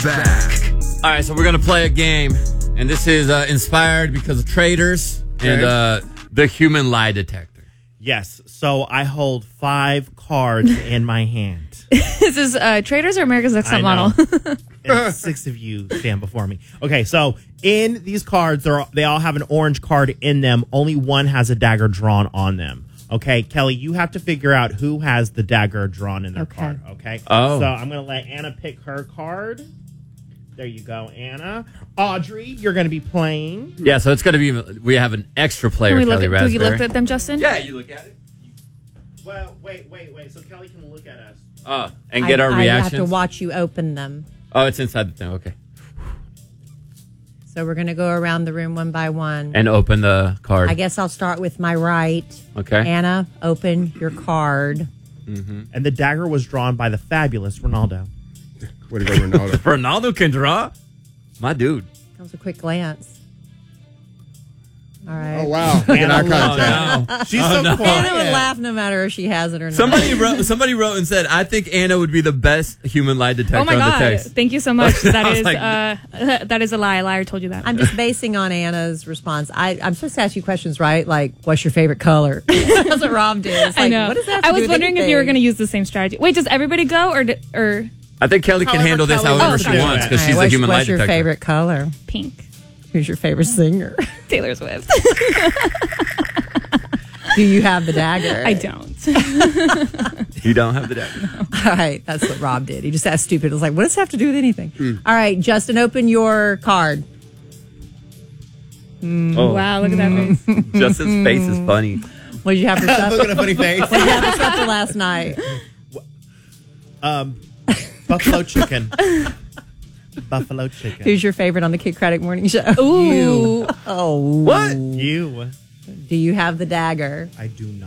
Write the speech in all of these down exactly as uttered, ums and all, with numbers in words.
back. All right, so we're going to play a game. And this is uh, inspired because of Traders and uh, the human lie detector. Yes. So I hold five cards in my hand. This is uh, Traders or America's Next Top Model? And six of you stand before me. Okay, so in these cards, they're, they all have an orange card in them. Only one has a dagger drawn on them. Okay, Kelly, you have to figure out who has the dagger drawn in their Okay. card. Okay. Oh. So I'm going to let Anna pick her card. There you go, Anna. Audrey, you're going to be playing. Yeah, so it's going to be, we have an extra player, Can we look Kelly at, Raspberry. do we look at them, Justin? Yeah, you look at it. Well, wait, wait, wait. So Kelly can look at us. Oh, and get I, our I reactions. have to watch you open them. Oh, it's inside the thing. Okay. So we're going to go around the room one by one. And open the card. I guess I'll start with my right. Okay. Anna, open your card. And the dagger was drawn by the fabulous Ronaldo. Way to go, Ronaldo. Ronaldo can draw? My dude. That was a quick glance. All right. Oh, wow. Look at eye Anna, contact. Oh, no. She's Oh, so no. quiet. Anna would laugh no matter if she has it or not. Somebody wrote, somebody wrote and said, I think Anna would be the best human lie detector Oh my on the God! text. Thank you so much. I That was is like- uh, that is a lie. A liar told you that. I'm just basing on Anna's response. I, I'm supposed to ask you questions, right? Like, what's your favorite color? That's what Rob did. It's like, I know. What does that have to I do was with wondering if you were anything? going to use the same strategy. Wait, does everybody go or d- or I think Kelly can However handle this Kelly however wants she to do wants it. because All she's right, a what's, human lie what's your detector. favorite color? pink? Who's your favorite singer? Taylor Swift. Do you have the dagger? I don't. You don't have the dagger. All right, that's what Rob did. He just asked stupid. It was like, what does it have to do with anything? All right, Justin, open your card. Oh, Wow, look at that face. Justin's face is funny. What did you have for supper? Look at a funny face. What did you have for supper last night? Um, buffalo chicken. Buffalo chicken. Who's your favorite on the Kid Craddock Morning Show? Ooh. You. Oh. What? You. Do you have the dagger? I do not.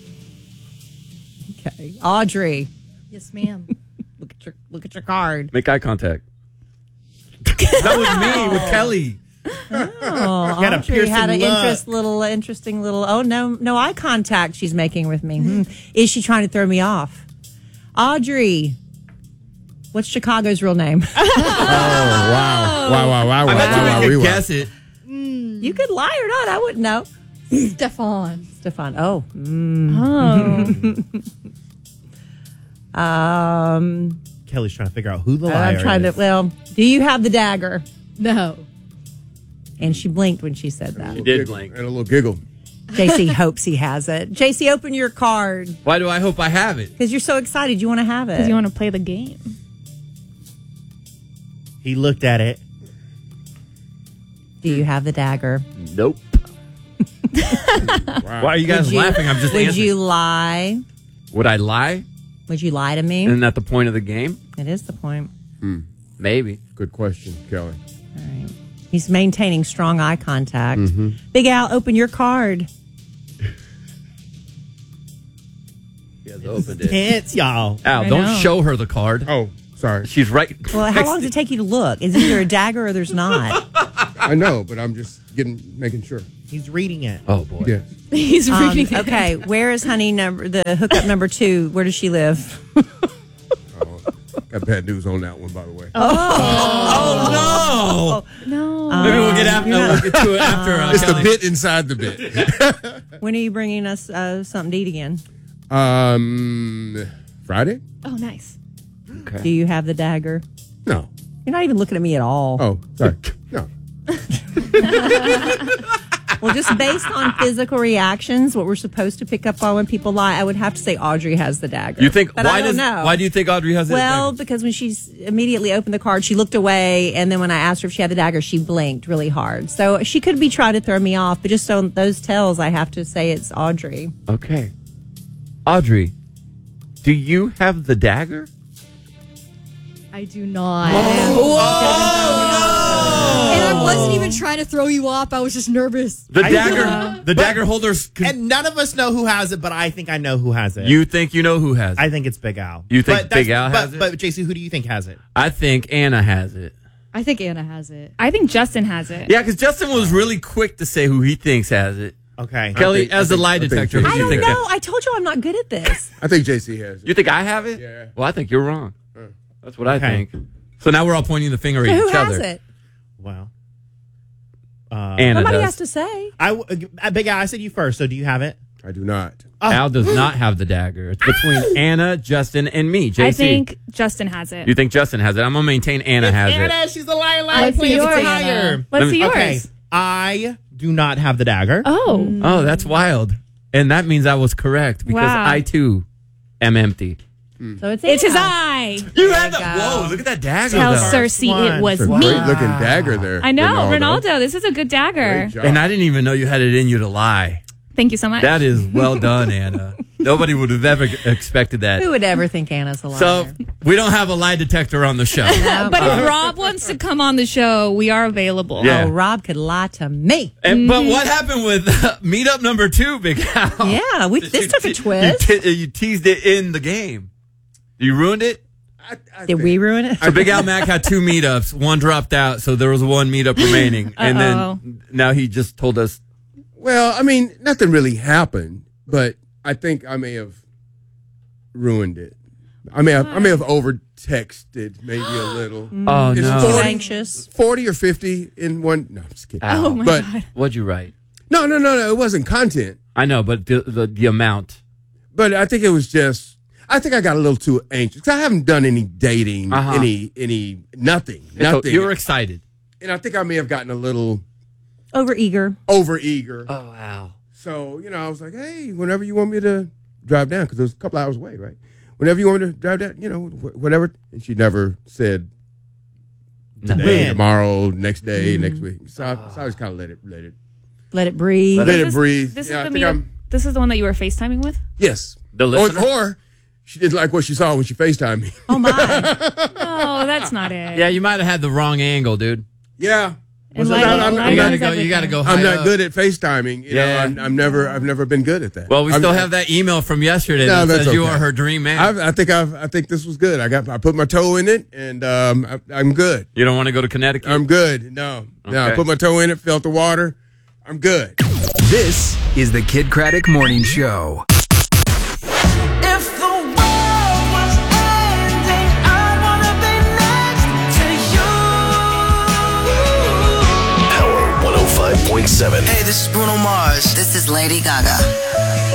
Okay. Audrey, Yes, ma'am. look at your look at your card. Make eye contact. That was me with Kelly. Oh, had a Audrey piercing had an look. interest, little interesting little. Oh no, no eye contact she's making with me. Hmm. Is she trying to throw me off? Audrey, what's Chicago's real name? Oh, wow. Wow, wow, wow, I wow, bet wow, wow, you we could were. guess it. You could lie or not. I wouldn't know. Stefan. Stefan. Oh. Mm. Oh. Um. Kelly's trying to figure out who the liar I'm trying is. to. Well, do you have the dagger? No. And she blinked when she said that. You did blink. And a little giggle. J C hopes he has it. J C, open your card Why do I hope I have it? because you're so excited. You want to have it. Because you want to play the game. He looked at it. Do you have the dagger? Nope. Wow. Why are you guys Would you- laughing? I'm just Would answering. you lie? Would I lie? Would you lie to me? Isn't that the point of the game? It is the point. Maybe. Good question, Kelly. All right. He's maintaining strong eye contact. Mm-hmm. Big Al, open your card. He has opened it. Tense, y'all. Al, I don't know. show her the card. Oh, sorry. She's right. Well, how long does it take you to look? Is either a dagger or there's not? I know, but I'm just getting, making sure. He's reading it. Oh, boy. Yeah. He's Um, reading it. okay, where is Honey number the hookup number two? Where does she live? Oh, got bad news on that one, by the way. Oh, No. no. Maybe we'll get, after, we'll get to it after. Uh, It's the Kelly. bit inside the bit. When are you bringing us uh, something to eat again? um, Friday? Oh, nice. Do you have the dagger? No. You're not even looking at me at all. Oh, sorry. No. Well, just based on physical reactions, what we're supposed to pick up on when people lie, I would have to say Audrey has the dagger. You think? But why I don't does? know. Why do you think Audrey has it? Well, because when she's immediately opened the card, she looked away, and then when I asked her if she had the dagger, she blinked really hard. So she could be trying to throw me off, but just on those tells, I have to say it's Audrey. Okay. Audrey, do you have the dagger? I do not. Oh, And I wasn't even trying to throw you off. I was just nervous. The I- dagger. Uh, the but- dagger holders. Can, And none of us know who has it, but I think I know who has it. you think you know who has it? I think it's Big Al. You think But that's- Big Al but, has it? But J C, who do you think has it? I think Anna has it. I think Anna has it. I think Justin has it. Yeah, because Justin was really quick to say who he thinks has it. Okay. Kelly, think- I as the think- lie I think detector, J who C do I you don't think? know. that- I told you I'm not good at this. I think J C has it. You think I have it? Yeah. Well, I think you're wrong. That's what I Okay. think. So now we're all pointing the finger at Who each has other. it? Well, uh, Anna Somebody does. has to say. I, uh, Big Al, I said you first, so do you have it? I do not. Al does not have the dagger. It's between Anna, Justin, and me. J C. I think Justin has it. You think Justin has it? I'm gonna maintain Anna has Anna, it. she's the liar, liar. Let's see Please, yours. it's higher. Let's Let see me- yours. Okay, I do not have the dagger. Oh. Oh, that's wild. And that means I was correct because Wow. I too am empty. So it's It's his Anna. eye. You There had you that. go. Whoa! Look at that dagger. Tell though. Cersei one. it was It's a me. great looking dagger there. I know, Ronaldo. Ronaldo. This is a good dagger. Great job. And I didn't even know you had it in you to lie. Thank you so much. That is well done, Anna. Nobody would have ever expected that. Who would ever think Anna's a liar? So we don't have a lie detector on the show. No. but if Rob wants to come on the show, we are available. Yeah. Oh, Rob could lie to me. And, but what happened with uh, meetup number two, Big Al? Yeah, we, this You took a te- twist. You, te- you teased it in the game. You ruined it. I, I Did think- we ruin it? So Big Al Mac had two meetups. One dropped out, so there was one meetup remaining. And Uh-oh. then now he just told us. Well, I mean, nothing really happened, but I think I may have ruined it. I may have, I may have over texted maybe a little. Oh It's no! Too forty. anxious. forty or fifty in one. No, I'm just kidding. Al, Oh my But- God. what'd you write? No, no, no, no. It wasn't content, I know, but the the, the amount. but I think it was just. I think I got a little too anxious 'cause I haven't done any dating, Uh-huh. any, any, nothing, So nothing. you were excited. and I think I may have gotten a little Over eager. over eager. Oh wow! So, you know, I was like, hey, whenever you want me to drive down, because it was a couple hours away, right? Whenever you want me to drive down, you know, wh- whatever. And she never said No. today, Man. tomorrow, next day, next week. So I, so I just kind of let it, let it, Let it breathe. let Let it This- breathe. This Yeah, I is the think meetup. I'm- This is the one that you were FaceTiming with? Yes. The Or, listener? or she didn't like what she saw when she FaceTimed me. Oh, my. Oh, that's not it. Yeah, you might have had the wrong angle, dude. Yeah. And So lighting- I'm- I'm- You I'm gotta not- go. You gotta go. I'm high not up. good at FaceTiming. You Yeah. know, I'm, I'm never, I've never been good at that. Well, we I'm- still have that email from yesterday No, that that's says you okay. are her dream man. I've, I think I've, I think this was good. I got, I put my toe in it, and um, I, I'm good. you don't want to go to Connecticut? I'm good. No, no. I Okay. put my toe in it, felt the water. I'm good. This is the Kid Craddock Morning Show. If the world was ending, I wanna be next to you. Power one oh five point seven. Hey, this is Bruno Mars. This is Lady Gaga.